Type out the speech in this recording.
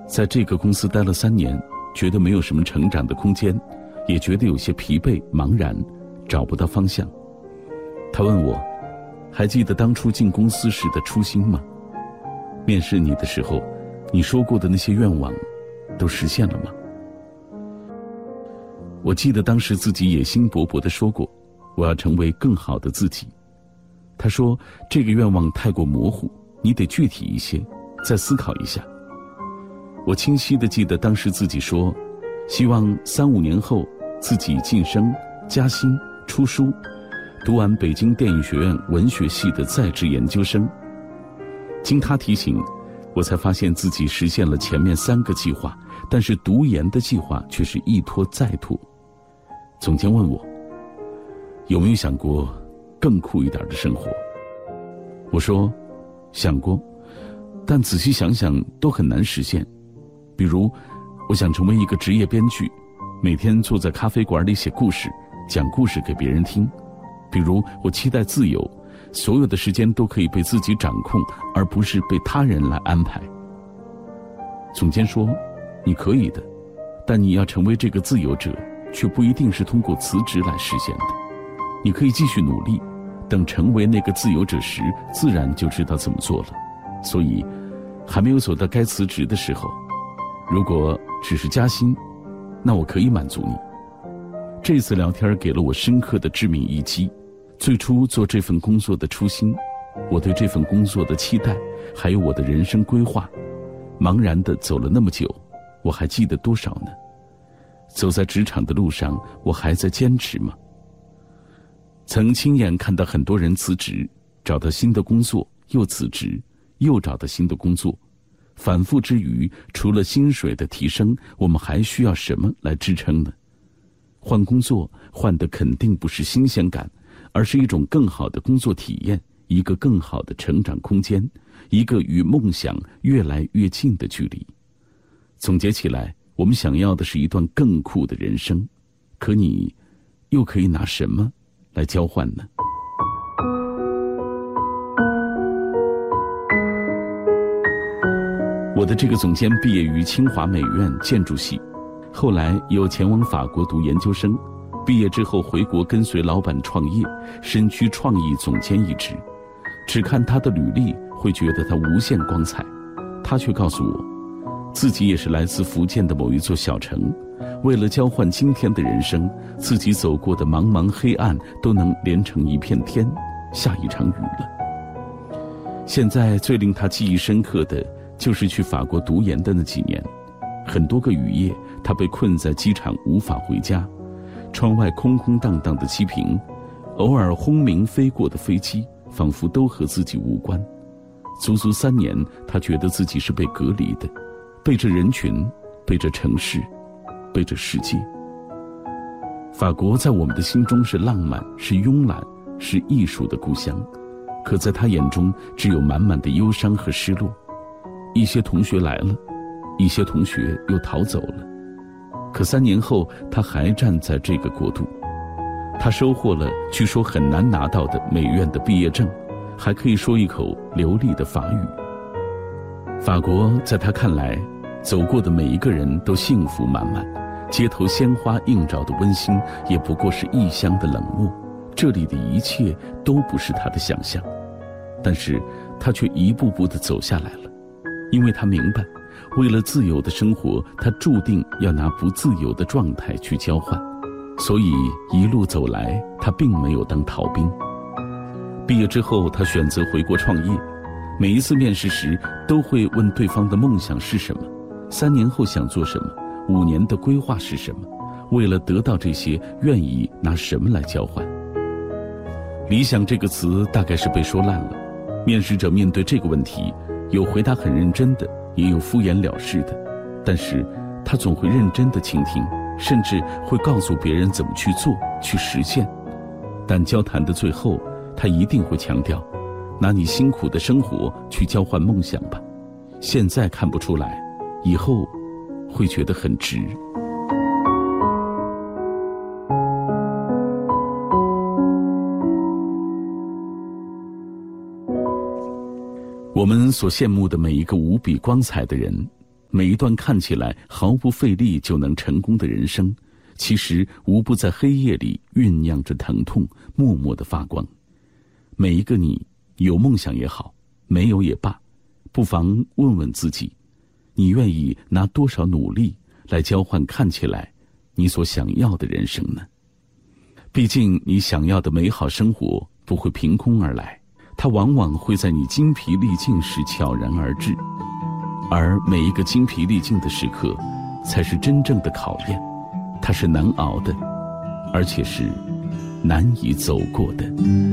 在这个公司待了3年，觉得没有什么成长的空间，也觉得有些疲惫茫然，找不到方向。他问我，还记得当初进公司时的初心吗？面试你的时候，你说过的那些愿望都实现了吗？我记得当时自己野心勃勃地说过，我要成为更好的自己。他说，这个愿望太过模糊，你得具体一些，再思考一下。我清晰地记得当时自己说，希望3、5年后自己晋升、加薪、出书，读完北京电影学院文学系的在职研究生。经他提醒，我才发现自己实现了前面3个计划，但是读研的计划却是一拖再拖。总监问我，有没有想过更酷一点的生活？我说，想过，但仔细想想都很难实现。比如，我想成为一个职业编剧，每天坐在咖啡馆里写故事，讲故事给别人听。比如，我期待自由，所有的时间都可以被自己掌控，而不是被他人来安排。总监说，你可以的，但你要成为这个自由者，却不一定是通过辞职来实现的。你可以继续努力，等成为那个自由者时，自然就知道怎么做了。所以，还没有走到该辞职的时候，如果只是加薪，那我可以满足你。这次聊天给了我深刻的致命一击。最初做这份工作的初心，我对这份工作的期待，还有我的人生规划，茫然地走了那么久，我还记得多少呢？走在职场的路上，我还在坚持吗？曾亲眼看到很多人辞职，找到新的工作，又辞职，又找到新的工作，反复之余，除了薪水的提升，我们还需要什么来支撑呢？换工作换的肯定不是新鲜感，而是一种更好的工作体验，一个更好的成长空间，一个与梦想越来越近的距离。总结起来，我们想要的是一段更酷的人生，可你又可以拿什么来交换呢？我的这个总监毕业于清华美院建筑系，后来又前往法国读研究生，毕业之后回国跟随老板创业，身居创意总监一职。只看他的履历会觉得他无限光彩，他却告诉我，自己也是来自福建的某一座小城，为了交换今天的人生，自己走过的茫茫黑暗都能连成一片天，下一场雨了。现在最令他记忆深刻的就是去法国读研的那几年，很多个雨夜，他被困在机场无法回家，窗外空空荡荡的机坪，偶尔轰鸣飞过的飞机，仿佛都和自己无关。足足3年，他觉得自己是被隔离的，背着人群，背着城市，背着世界。法国在我们的心中是浪漫，是慵懒，是艺术的故乡，可在他眼中只有满满的忧伤和失落。一些同学来了，一些同学又逃走了，可3年后他还站在这个国度。他收获了据说很难拿到的美院的毕业证，还可以说一口流利的法语。法国在他看来，走过的每一个人都幸福满满，街头鲜花映照的温馨也不过是异乡的冷漠，这里的一切都不是他的想象。但是他却一步步地走下来了，因为他明白，为了自由的生活，他注定要拿不自由的状态去交换。所以一路走来，他并没有当逃兵。毕业之后，他选择回国创业，每一次面试时都会问对方的梦想是什么，3年后想做什么，5年的规划是什么，为了得到这些，愿意拿什么来交换。理想这个词大概是被说烂了，面试者面对这个问题，有回答很认真的，也有敷衍了事的，但是他总会认真的倾听，甚至会告诉别人怎么去做，去实现。但交谈的最后，他一定会强调，拿你辛苦的生活去交换梦想吧，现在看不出来，以后会觉得很值。我们所羡慕的每一个无比光彩的人， 每一段看起来毫不费力就能成功的人生，其实无不在黑夜里酝酿着疼痛，默默地发光。每一个你，有梦想也好，没有也罢，不妨问问自己，你愿意拿多少努力来交换看起来你所想要的人生呢？毕竟你想要的美好生活不会凭空而来，它往往会在你精疲力尽时悄然而至，而每一个精疲力尽的时刻才是真正的考验，它是难熬的，而且是难以走过的。